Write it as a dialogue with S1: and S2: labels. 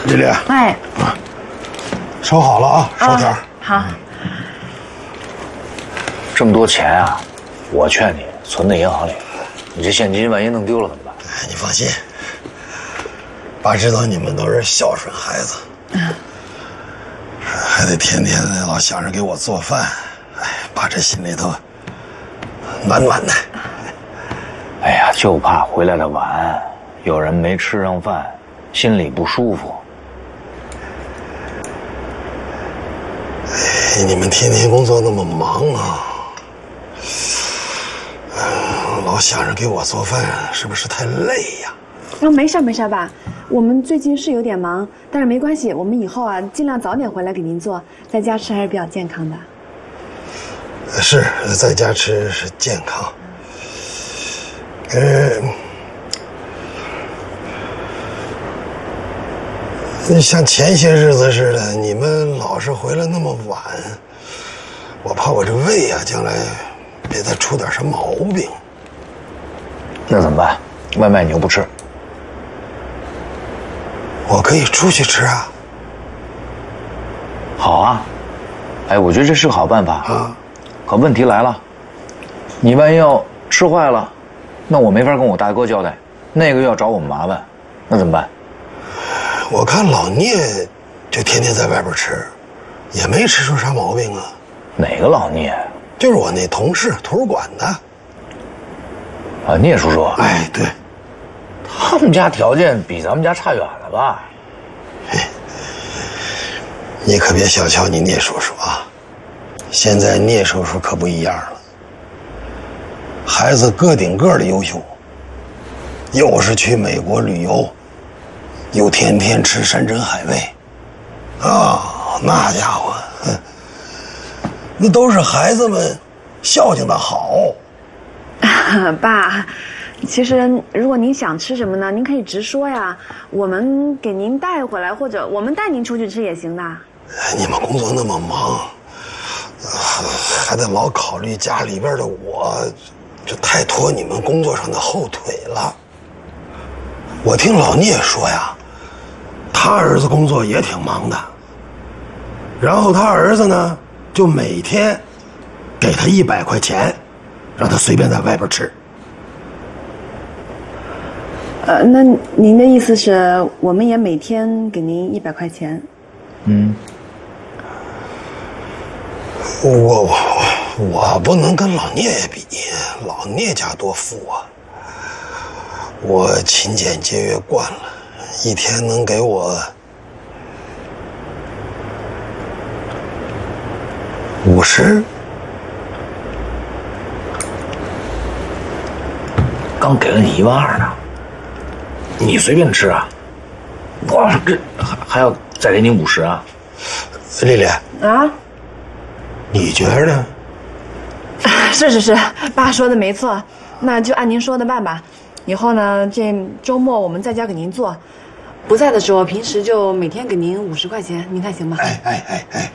S1: 丽丽，
S2: 哎，
S1: 烧好了啊，烧条。
S2: 好。
S3: 这么多钱啊，我劝你存在银行里。你这现金万一弄丢了怎么办？
S1: 哎，你放心，爸知道你们都是孝顺孩子，还得天天的老想着给我做饭，哎，爸这心里头暖暖的。
S3: 哎呀，就怕回来的晚，有人没吃上饭，心里不舒服。
S1: 哎，你们天天工作那么忙啊，老想着给我做饭，是不是太累呀？
S2: 没事没事，爸，我们最近是有点忙，但是没关系，我们以后啊尽量早点回来给您做，在家吃还是比较健康的。
S1: 是，在家吃是健康。像前些日子似的，你们老是回来那么晚，我怕我这胃啊，将来别再出点什么毛病。
S3: 那怎么办？外卖你又不吃。
S1: 我可以出去吃啊。
S3: 好啊，哎，我觉得这是个好办法啊。可问题来了，你万一要吃坏了，那我没法跟我大哥交代，那个又要找我们麻烦，那怎么办？
S1: 我看老聂就天天在外边吃，也没吃出啥毛病啊。
S3: 哪个老聂？
S1: 就是我那同事，图书馆的。
S3: 啊，聂叔叔。
S1: 哎，对，
S3: 他们家条件比咱们家差远了吧？
S1: 哎，你可别小瞧你聂叔叔啊！现在聂叔叔可不一样了，孩子个顶个的优秀，又是去美国旅游，又天天吃山珍海味，啊，那家伙，那都是孩子们孝敬的好。
S2: 爸，其实如果您想吃什么呢，您可以直说呀，我们给您带回来，或者我们带您出去吃也行的。
S1: 你们工作那么忙，还得老考虑家里边的我，这太拖你们工作上的后腿了。我听老聂说呀，他儿子工作也挺忙的，然后他儿子呢，就每天给他100块钱，让他随便在外边吃。
S2: 那您的意思是，我们也每天给您100块钱？
S3: 嗯。
S1: 我不能跟老聂比，老聂家多富啊。我勤俭节约惯了，一天能给我50。
S3: 刚给了你12000呢，你随便吃啊！哇，这还要再给你50啊！
S1: 丽丽
S2: 啊？
S1: 你觉得呢？
S2: 是，爸说的没错，那就按您说的办吧。以后呢，这周末我们在家给您做，不在的时候，平时就每天给您50块钱，您看行吗？
S1: 哎。